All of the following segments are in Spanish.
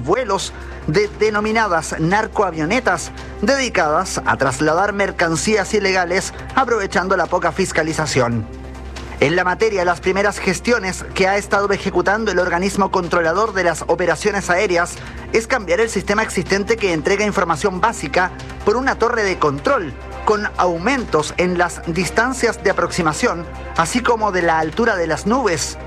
vuelos de denominadas narcoavionetas dedicadas a trasladar mercancías ilegales aprovechando la poca fiscalización. En la materia, las primeras gestiones que ha estado ejecutando el organismo controlador de las operaciones aéreas es cambiar el sistema existente que entrega información básica por una torre de control, con aumentos en las distancias de aproximación, así como de la altura de las nubes.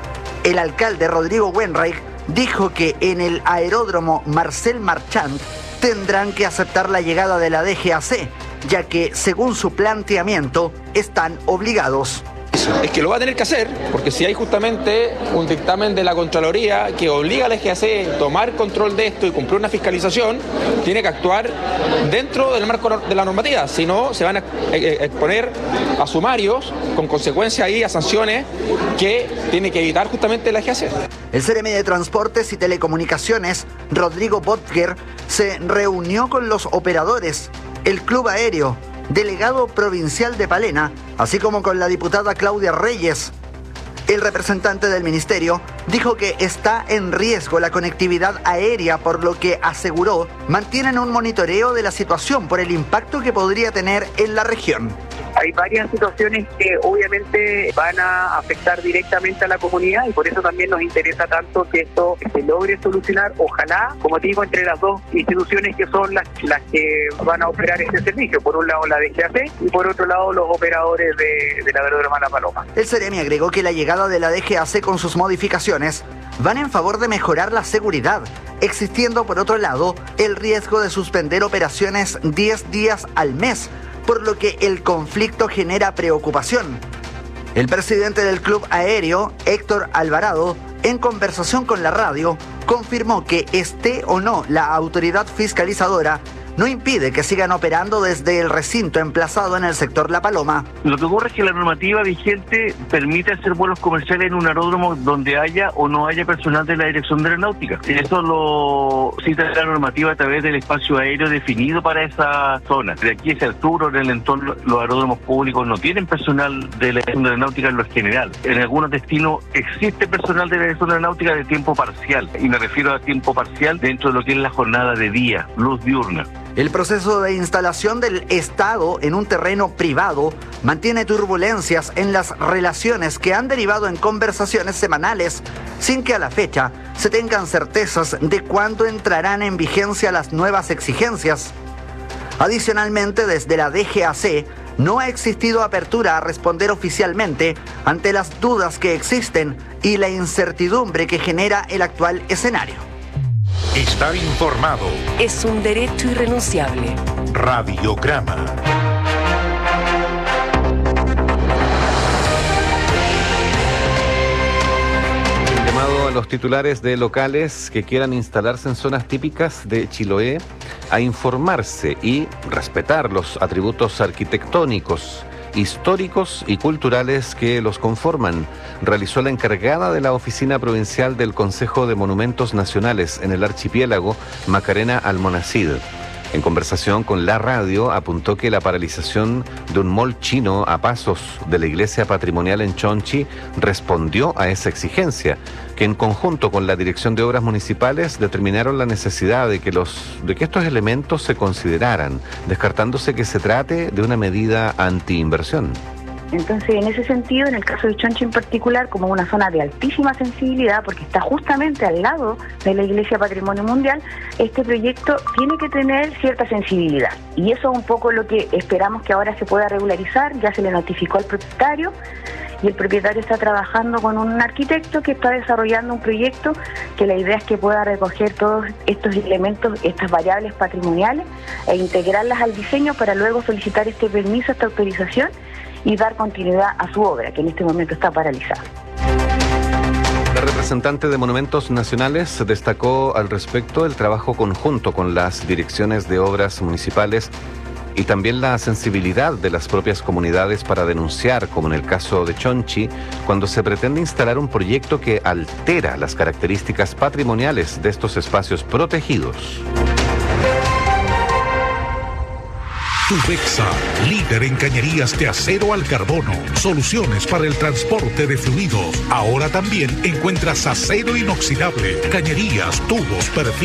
El alcalde Rodrigo Wenreich dijo que en el aeródromo Marcel Marchand tendrán que aceptar la llegada de la DGAC, ya que, según su planteamiento, están obligados. Es que lo va a tener que hacer, porque si hay justamente un dictamen de la Contraloría que obliga a la DGAC a tomar control de esto y cumplir una fiscalización, tiene que actuar dentro del marco de la normativa, si no se van a exponer a sumarios con consecuencias y a sanciones que tiene que evitar justamente la DGAC. El CRM de Transportes y Telecomunicaciones, Rodrigo Botger, se reunió con los operadores, el Club Aéreo, delegado provincial de Palena, así como con la diputada Claudia Reyes. El representante del ministerio dijo que está en riesgo la conectividad aérea, por lo que aseguró mantienen un monitoreo de la situación por el impacto que podría tener en la región. Hay varias situaciones que obviamente van a afectar directamente a la comunidad y por eso también nos interesa tanto que esto se logre solucionar, ojalá, como te digo, entre las dos instituciones que son las que van a operar este servicio. Por un lado la DGAC y por otro lado los operadores de la aeródromo La Paloma. El CEREMI agregó que la llegada de la DGAC con sus modificaciones van en favor de mejorar la seguridad, existiendo por otro lado el riesgo de suspender operaciones 10 días al mes, por lo que el conflicto genera preocupación. El presidente del Club Aéreo, Héctor Alvarado, en conversación con la radio, confirmó que esté o no la autoridad fiscalizadora, no impide que sigan operando desde el recinto emplazado en el sector La Paloma. Lo que ocurre es que la normativa vigente permite hacer vuelos comerciales en un aeródromo donde haya o no haya personal de la Dirección de Aeronáutica. Eso lo cita la normativa a través del espacio aéreo definido para esa zona. De aquí hacia el sur o en el entorno, los aeródromos públicos no tienen personal de la Dirección de Aeronáutica en lo general. En algunos destinos existe personal de la Dirección de Aeronáutica de tiempo parcial, y me refiero a tiempo parcial dentro de lo que es la jornada de día, luz diurna. El proceso de instalación del Estado en un terreno privado mantiene turbulencias en las relaciones que han derivado en conversaciones semanales sin que a la fecha se tengan certezas de cuándo entrarán en vigencia las nuevas exigencias. Adicionalmente, desde la DGAC no ha existido apertura a responder oficialmente ante las dudas que existen y la incertidumbre que genera el actual escenario. Estar informado es un derecho irrenunciable. Radiograma. Un llamado a los titulares de locales que quieran instalarse en zonas típicas de Chiloé a informarse y respetar los atributos arquitectónicos, históricos y culturales que los conforman, realizó la encargada de la Oficina Provincial del Consejo de Monumentos Nacionales en el archipiélago, Macarena Almonacid. En conversación con la radio, apuntó que la paralización de un mall chino a pasos de la iglesia patrimonial en Chonchi respondió a esa exigencia, que en conjunto con la Dirección de Obras Municipales determinaron la necesidad de que estos elementos se consideraran, descartándose que se trate de una medida antiinversión. Entonces, en ese sentido, en el caso de Chonchi en particular, como una zona de altísima sensibilidad, porque está justamente al lado de la Iglesia Patrimonio Mundial, este proyecto tiene que tener cierta sensibilidad. Y eso es un poco lo que esperamos que ahora se pueda regularizar. Ya se le notificó al propietario y el propietario está trabajando con un arquitecto que está desarrollando un proyecto que la idea es que pueda recoger todos estos elementos, estas variables patrimoniales e integrarlas al diseño para luego solicitar este permiso, esta autorización y dar continuidad a su obra, que en este momento está paralizada. La representante de Monumentos Nacionales destacó al respecto el trabajo conjunto con las direcciones de obras municipales y también la sensibilidad de las propias comunidades para denunciar, como en el caso de Chonchi, cuando se pretende instalar un proyecto que altera las características patrimoniales de estos espacios protegidos. Tubexa, líder en cañerías de acero al carbono. Soluciones para el transporte de fluidos. Ahora también encuentras acero inoxidable, cañerías, tubos, perfiles.